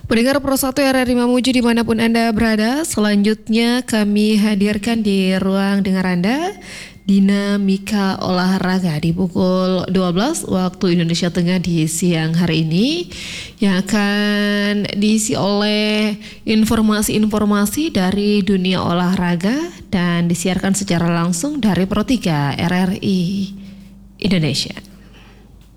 Pendengar Pro 1 RRI Mamuju dimanapun Anda berada, selanjutnya kami hadirkan di ruang dengar Anda Dinamika Olahraga di pukul 12 waktu Indonesia Tengah di siang hari ini, yang akan diisi oleh informasi-informasi dari dunia olahraga dan disiarkan secara langsung dari Pro 3 RRI Indonesia.